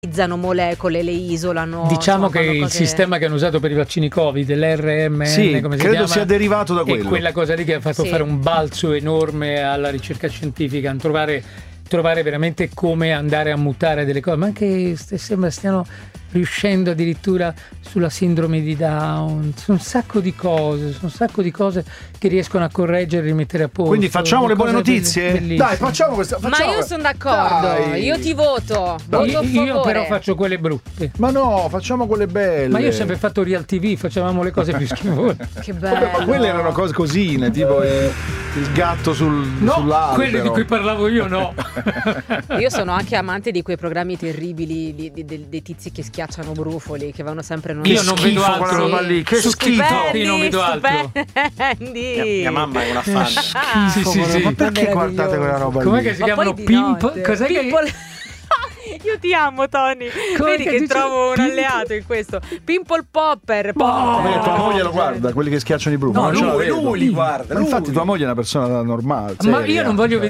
molecole, le isolano. Diciamo che il sistema che hanno usato per i vaccini Covid, l'RMN, come si credo chiama, sia derivato da quello. È quella cosa lì che ha fatto fare un balzo enorme alla ricerca scientifica, trovare veramente come andare a mutare delle cose, ma anche sembra stiano riuscendo addirittura sulla sindrome di Down, su un sacco di cose che riescono a correggere e rimettere a posto. Quindi facciamo le buone notizie? Bellissime. Dai, facciamo questa. Ma io sono d'accordo, io ti voto. Io però faccio quelle brutte. Ma no, facciamo quelle belle. Ma io ho sempre fatto Real TV, facevamo le cose più schifose. Che bello. Ma quelle erano cose cosine, tipo il gatto sull'albero. Quelle di cui parlavo io no. Io sono anche amante di quei programmi terribili dei tizi che schiacciano brufoli, che vanno sempre io non vedo altro roba lì, che schifo. Io non vedo altro. Mia mamma è una fan. Sì. Ma perché guardate quella roba lì? Com'è che si chiamano? Cos'è che Io ti amo, Tony. Vedi che trovo un alleato in questo. Pimple Popper. Tua moglie lo guarda, quelli che schiacciano i brufoli. No, lui li guarda. Ma infatti tua moglie è una persona normale. Ma io non voglio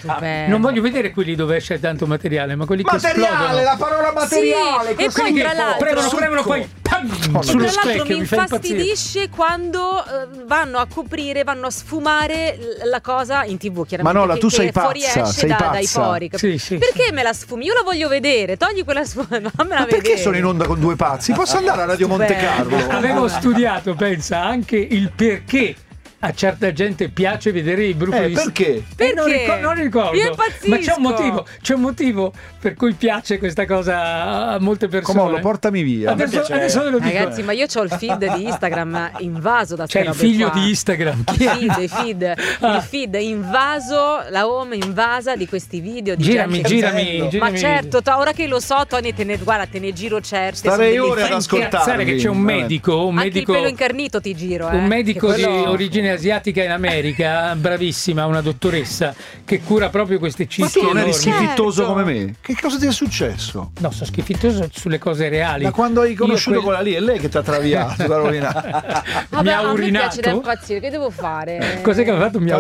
vedere quelli dove c'è tanto materiale, ma quelli che esplodono. La parola materiale. E poi tra l'altro premono poi sullo specchio. Mi infastidisce quando vanno a coprire, vanno a sfumare la cosa in TV, chiaramente. Manola, tu sei pazza, fuoriesce sei dai pazza. pori. Perché me la sfumi? Io la voglio vedere. Togli quella sfuma, fammela vedere. Perché sono in onda con due pazzi? Posso andare a Radio Monte Carlo? Avevo studiato, pensa, anche il perché a certa gente piace vedere i brufoli. Perché? Non ricordo. Io impazzisco. Ma c'è un motivo per cui piace questa cosa a molte persone. Comolo, portami via. Adesso ve lo dico. Ragazzi, ma io ho il feed di Instagram invaso da C'è il figlio di Instagram. Il feed invaso, la home invasa di questi video di girami. Ma certo, ora che lo so, Tony, te ne giro certe. Starei ore ad ascoltare. Che c'è un medico, anche il pelo incarnito ti giro. Un medico di origine asiatica in America, bravissima, una dottoressa che cura proprio queste cisti. Ma tu non eri enormi. schifitoso come me? Che cosa ti è successo? No, sono schifitoso sulle cose reali. Da quando hai conosciuto quella lì, è lei che ti ha traviato, ti ha rovinato. Mi ha urinato. A me piace da impazzire, che devo fare? Cos'è che ha fatto? Mi ha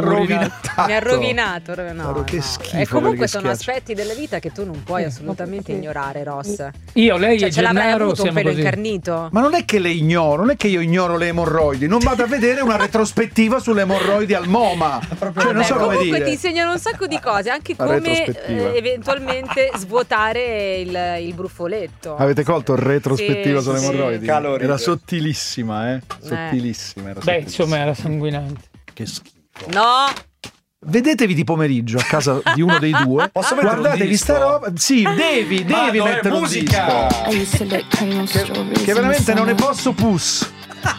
rovinato. No, che schifo. E comunque sono aspetti della vita che tu non puoi assolutamente ignorare, Ross. Io, lei e ce l'avrei Gennaro avuto un siamo pelo così. incarnito. Ma non è che le ignoro, non è che io ignoro le emorroidi, non vado a vedere una retrospettiva sulle emorroidi al MoMA. Cioè, non so come comunque dire. ti insegnano un sacco di cose, anche come eventualmente svuotare il brufoletto. Avete colto retrospettiva sulle emorroidi? Caloriche. Era sottilissima, sottilissima. Insomma, era sanguinante. Che schifo. No. Vedetevi di pomeriggio a casa di uno dei due. Posso mettere guardatevi un sta roba. Sì, devi mettere musica. un disco. Che veramente non ne posso pus.